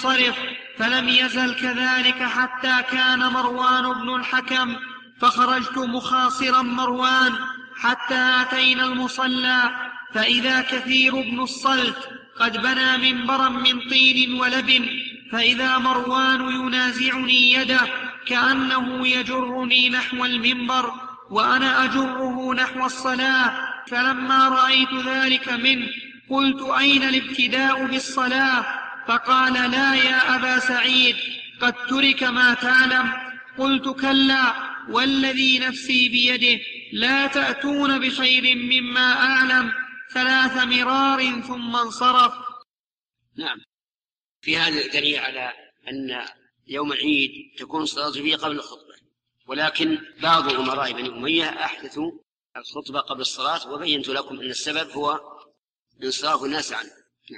ينصرف، فلم يزل كذلك حتى كان مروان بن الحكم، فخرجت مخاصرا مروان حتى أتينا المصلى، فإذا كثير بن الصلت قد بنى منبرا من طين ولبن، فإذا مروان ينازعني يده كأنه يجرني نحو المنبر وأنا أجره نحو الصلاة. فلما رأيت ذلك منه قلت: أين الابتداء بالصلاة؟ فقال: لا يا أبا سعيد، قد ترك ما تعلم. قلت: كلا، والذي نفسي بيده لا تأتون بخير مما أعلم. 3 مرار ثم انصرف. نعم، في هذا دليل على أن يوم العيد تكون الصلاة فيه قبل الخطبة، ولكن بعض أمراء بني أمية أحدثوا الخطبة قبل الصلاة، وبينت لكم أن السبب هو انصراف الناس عنه.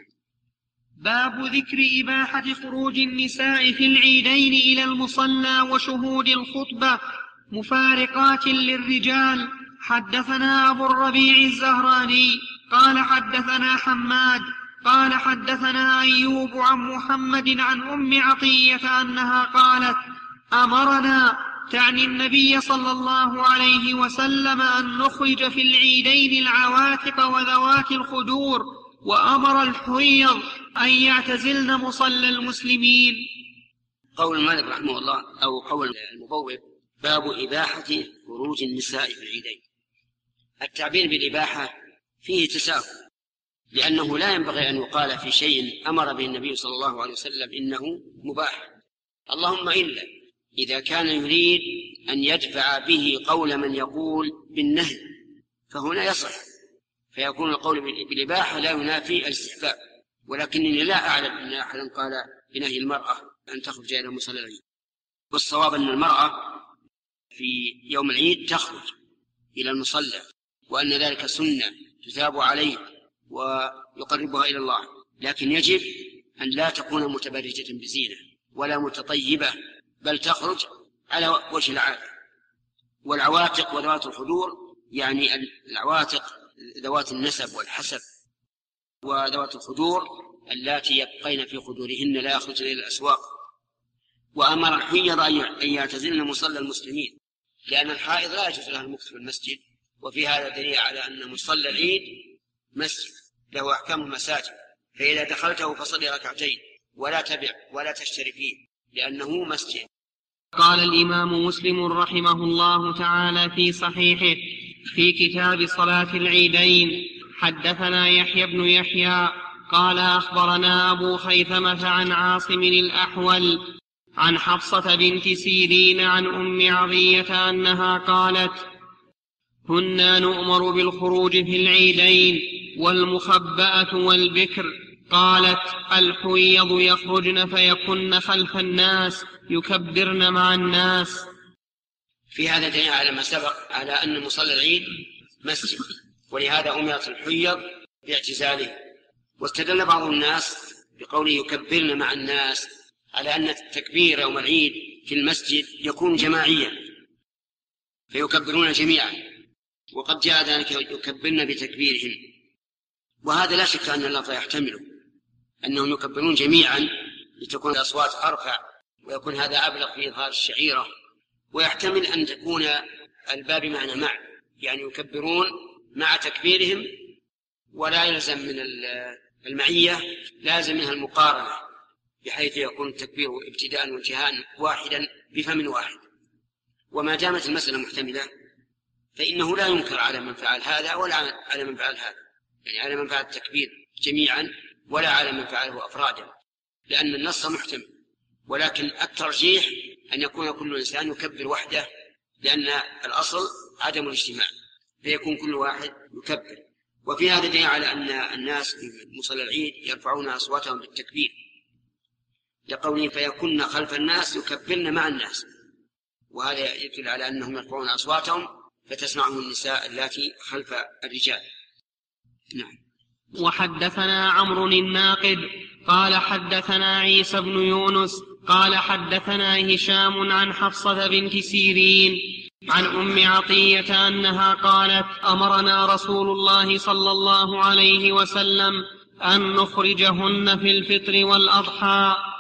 باب ذكر إباحة خروج النساء في العيدين إلى المصلى وشهود الخطبة مفارقات للرجال. حدثنا أبو الربيع الزهراني قال حدثنا حماد قال حدثنا أيوب عن محمد عن أم عطية أنها قالت: أمرنا، تعني النبي صلى الله عليه وسلم، أن نخرج في العيدين العواتق وذوات الخدور، وأمر الحيض أن يعتزلن مصلى المسلمين. قول مالك رحمه الله أو قول المبوب: باب إباحة خروج النساء في العيدين. التعبير بالإباحة فيه تساهل، لأنه لا ينبغي أن يقال في شيء أمر به النبي صلى الله عليه وسلم إنه مباح، اللهم إلا إذا كان يريد أن يدفع به قول من يقول بالنهي، فهنا يصح، فيكون القول بالإباحة لا ينافي الاستحباب. ولكنني لا أعلم أن أحدا قال بنهي المرأة أن تخرج إلى مصلى العيد، والصواب أن المرأة في يوم العيد تخرج إلى المصلى، وأن ذلك سنة تثاب عليه ويقربها إلى الله، لكن يجب أن لا تكون متبرجة بزينة ولا متطيبة، بل تخرج على وجه العادة. والعواتق وذوات الخدور يعني العواتق ذوات النسب والحسب، وذوات الخدور اللاتي يبقين في خدورهن لا يخرجن إلى الأسواق. وأمر الحيض أن يعتزلن مصلى المسلمين، لأن الحائض لا يجوز لها المكث في المسجد، وفي هذا دليل على أن مصلى العيد مسجد له أحكام المساجد، فإذا دخلته فصلي ركعتين ولا تبع ولا تشتري فيه لأنه مسجد. قال الإمام مسلم رحمه الله تعالى في صحيحه في كتاب صلاة العيدين: حدثنا يحيى بن يحيى قال أخبرنا أبو خيثمة عن عاصم الأحول عن حفصة بنت سيرين عن أم عطية أنها قالت: كنا نؤمر بالخروج في العيدين والمخبأة والبكر. قالت: الحيض يخرجن فيكن خلف الناس يكبرن مع الناس. في هذا دليل على ما سبق على أن مصلى العيد مسجد، ولهذا أمرت الحيض باعتزاله. واستدل بعض الناس بقوله يكبرن مع الناس على أن التكبير يوم العيد في المسجد يكون جماعيا، فيكبرون جميعا، وقد جاء ذلك يكبرن بتكبيرهم، وهذا لا شك أن اللفظ يحتمله أنهم يكبرون جميعا لتكون الأصوات أرفع، ويكون هذا أبلغ في إظهار الشعيرة، ويحتمل أن تكون الباب معنى مع، يعني يكبرون مع تكبيرهم، ولا يلزم من المعية لازم منها المقارنة، بحيث يكون التكبير ابتداء وانتهاء واحدا بفم واحد. وما دامت المسألة محتملة فإنه لا ينكر على من فعل هذا ولا على من فعل هذا، يعني على من فعل التكبير جميعا ولا على من فعله أفرادا، لأن النص محتمل. ولكن الترجيح أن يكون كل إنسان يكبر وحده، لأن الأصل عدم الاجتماع، فيكون كل واحد يكبر. وفي هذا دليل على أن الناس في مصلى العيد يرفعون أصواتهم بالتكبير، لقوله فيكن خلف الناس يكبرن مع الناس، وهذا يدل على أنهم يرفعون أصواتهم فتسمعهم النساء اللاتي خلف الرجال. نعم. وحدثنا عمرو الناقد قال حدثنا عيسى بن يونس قال حدثنا هشام عن حفصة بنت سيرين عن أم عطية أنها قالت: أمرنا رسول الله صلى الله عليه وسلم أن نخرجهن في الفطر والأضحى